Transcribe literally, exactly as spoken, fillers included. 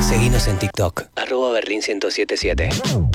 Seguinos en TikTok, arroba Berlín ciento setenta y siete.